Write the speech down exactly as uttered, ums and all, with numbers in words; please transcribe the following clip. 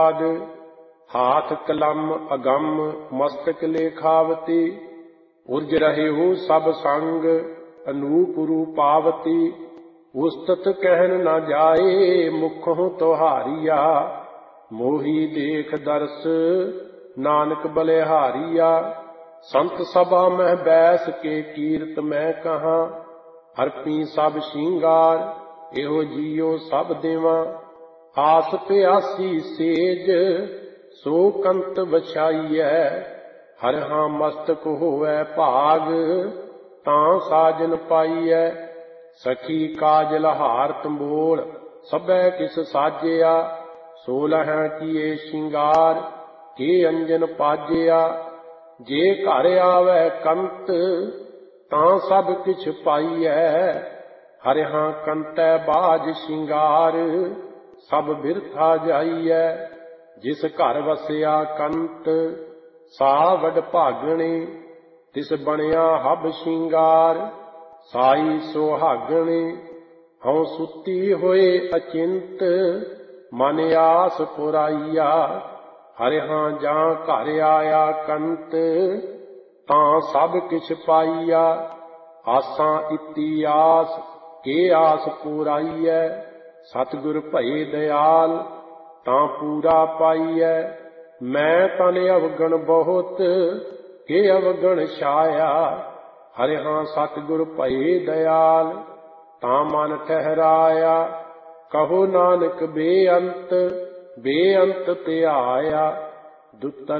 हाथ कलम अगम मस्तक लेखावती। उर्ज रहे हो सब संग अनूप रूपावती। उस्तत कहन न जाए मुखों तोहारिया। मोही देख दर्श नानक बलिहारिया। संत सभा में बैस के कीर्त मैं कहा। हरपी सब श्रृंगार एहो जियो सब देवा। आस प्यासी सेज सो कंत बछाईਐ। हर हाँ मस्तक होवै भाग तां साजन पाईਐ। सखी काजल हार तंबोल सबै किस साजिया। सोलह किए श्रृंगार के अंजन पाजिया। जे घर आवै कंत तां सब किछ पाईਐ। हर हाँ कंतै बाज श्रृंगार सब बिरथा जाईਐ। जिस घर वसिया कंत सा वड भागणी। तिस बनिया हब श्रृंगार साई सुहागणी। हਉ सुती होए अचिंत मन आस पुराईया। हर हाँ जां घर आया कंत तां सब किछ पाईया। आसां इति आस के आस पुराईਐ। सतगुर भये दयाल तां पूरा पाईਐ। मैं तन अवगण बहुत के अवगण छाया। हर हाँ सतगुर भये दयाल तां मन ठहराया। कहो नानक बेअंत बेअंत ते आया। दुतर